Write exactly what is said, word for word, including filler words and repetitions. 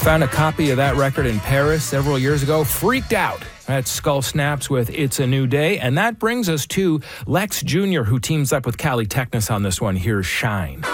Found a copy of that record in Paris several years ago. Freaked out. That's Skull Snaps with It's a New Day. And that brings us to Lex Junior, who teams up with Callie Technis on this one. Here's Shine.